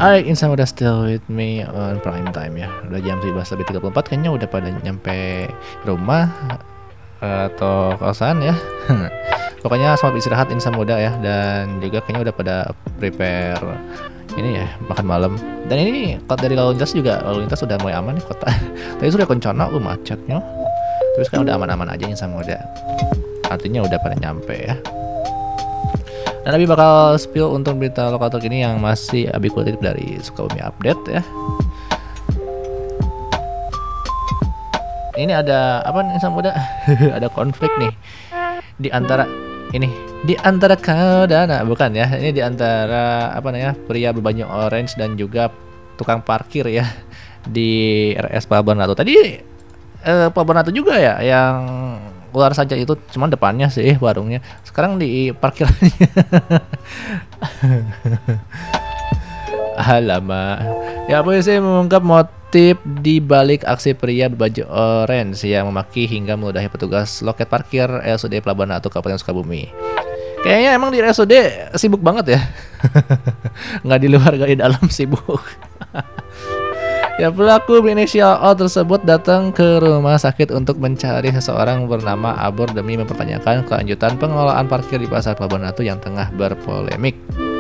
Alright, Insan udah still with me on prime time ya. Udah jam 17.34 kayaknya udah pada nyampe rumah atau kosan ya. Pokoknya selamat istirahat Insan muda ya. Dan juga kayaknya udah pada prepare ini ya, makan malam. Dan ini dari lalu lintas juga, lalu lintas sudah mulai aman nih kota. Tadi sudah kencana macetnya. Terus kan udah aman-aman aja Insan muda. Artinya udah pada nyampe ya. Dan Abi bakal spill untuk berita lokal terkini yang masih Abi kutip dari Sukabumi Update ya. Ini ada apa nih Insan muda? Ada konflik nih di antara kau dan bukan ya. Ini di antara apa namanya pria berbaju orange dan juga tukang parkir ya di RS Pelabuhan Ratu. Tadi Pelabuhan Ratu juga ya yang keluar saja itu, cuman depannya sih warungnya. Sekarang di parkirannya. Alamak. Ya, polisi mengungkap motif di balik aksi pria berbaju orange yang memaki hingga meludahi petugas loket parkir RSUD Pelabuhan Ratu Kabupaten Sukabumi. Kayaknya emang di RSUD sibuk banget ya. Nggak di luar, nggak di dalam, sibuk. Ya, pelaku berinisial O tersebut datang ke rumah sakit untuk mencari seseorang bernama Abor demi mempertanyakan kelanjutan pengelolaan parkir di Pasar Pelabuhan Ratu yang tengah berpolemik.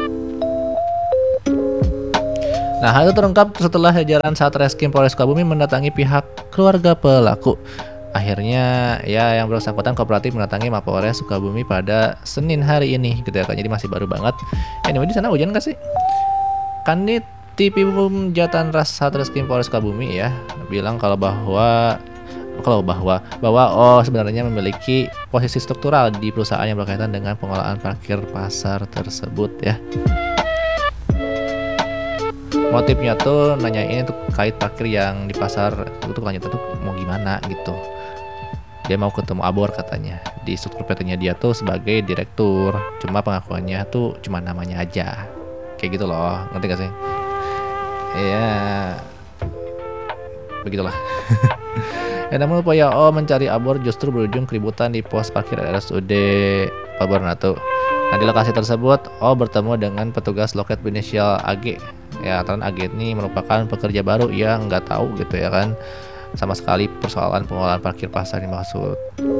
Nah, hal itu terungkap setelah jajaran Satreskrim Polres Sukabumi mendatangi pihak keluarga pelaku. Akhirnya ya yang bersangkutan kooperatif mendatangi Mapolres Sukabumi pada Senin hari ini gitu ya. Jadi masih baru banget. Anyway, di sana hujan nggak sih? Kanit TV Jatan Ras Satreskrim Polres Sukabumi ya bilang bahwa sebenarnya memiliki posisi struktural di perusahaan yang berkaitan dengan pengelolaan parkir pasar tersebut ya. Motifnya tuh nanyain itu kait parkir yang di pasar itu kelanjutan tuh mau gimana gitu. Dia mau ketemu Abor katanya. Di struktur PT-nya dia tuh sebagai direktur, cuma pengakuannya tuh cuma namanya aja. Kayak gitu loh, ngerti gak sih? Ya, begitulah. Ya, namun upaya O mencari Abor justru berujung keributan di pos parkir RSUD Pelabuhan Ratu. Nah, di lokasi tersebut O bertemu dengan petugas loket berinisial AG. Ya, karena AG ini merupakan pekerja baru yang nggak tahu gitu ya kan sama sekali persoalan pengelolaan parkir pasar yang dimaksud.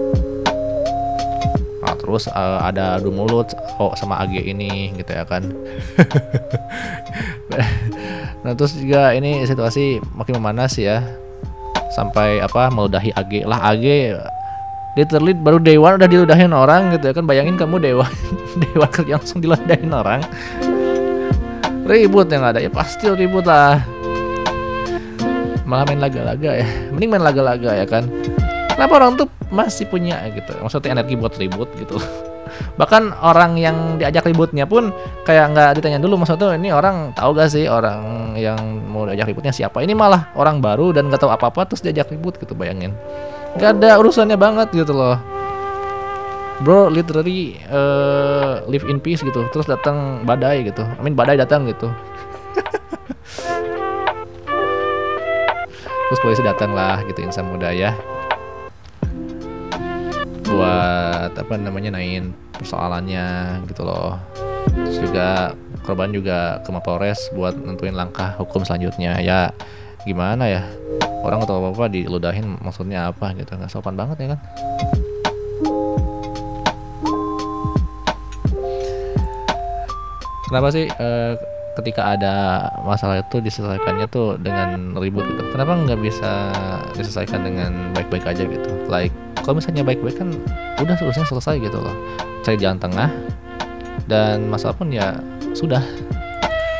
Nah, terus ada adu mulut O sama AG ini gitu ya kan. Nah, terus juga ini situasi makin memanas ya. Sampai meludahi AG lah. AG literally baru dewan udah diludahin orang gitu ya kan. Bayangin kamu dewan kerja langsung diludahin orang. Ribut yang ada ya, pasti ribut lah. Malah main laga-laga ya. Mending main laga-laga ya kan. Kenapa orang tuh masih punya gitu, maksudnya energi buat ribut gitu. Bahkan orang yang diajak ributnya pun kayak nggak ditanya dulu, maksudnya ini orang tahu gak sih orang yang mau diajak ributnya siapa. Ini malah orang baru dan nggak tahu apa-apa terus diajak ribut gitu, bayangin. Nggak ada urusannya banget gitu loh. Bro, literally live in peace gitu. Terus datang badai gitu. Badai datang gitu. Terus polisi datang lah gitu, Insan muda ya. Buat nain persoalannya gitu loh. Terus juga korban juga ke Mapolres buat nentuin langkah hukum selanjutnya. Ya gimana ya, orang atau apa-apa diludahin maksudnya apa gitu, nggak sopan banget ya kan. Kenapa sih ketika ada masalah itu diselesaikannya tuh dengan ribut gitu? Kenapa nggak bisa diselesaikan dengan baik-baik aja gitu? Like kalau misalnya baik-baik kan udah urusannya selesai gitu loh. Cari jalan tengah dan masalah pun ya sudah